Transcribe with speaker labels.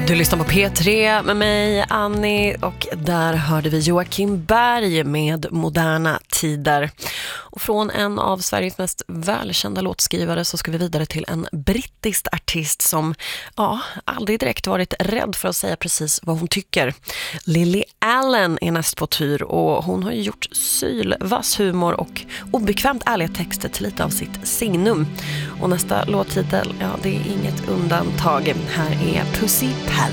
Speaker 1: Du lyssnar på P3 med mig, Annie, och där hörde vi Joakim Berg med Moderna tider. Och från en av Sveriges mest välkända låtskrivare så ska vi vidare till en brittisk artist som aldrig direkt varit rädd för att säga precis vad hon tycker. Lily Allen är näst på tur och hon har ju gjort sylvass humor och obekvämt ärliga texter till lite av sitt signum. Och nästa låttitel, det är inget undantag. Här är Pussy Palace.